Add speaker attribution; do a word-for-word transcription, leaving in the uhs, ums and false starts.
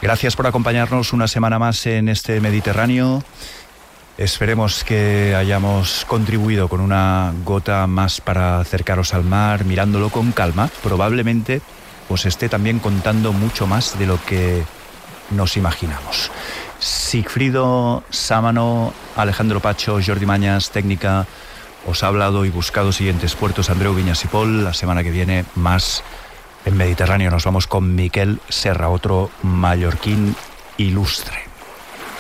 Speaker 1: Gracias por acompañarnos una semana más en este Mediterráneo. Esperemos que hayamos contribuido con una gota más para acercaros al mar, mirándolo con calma. Probablemente os esté también contando mucho más de lo que nos imaginamos. Sigfrido Sámano, Alejandro Pacho, Jordi Mañas, técnica, os ha hablado y buscado siguientes puertos Andreu Viñas y Pol. La semana que viene más en Mediterráneo. Nos vamos con Miquel Serra, otro mallorquín ilustre.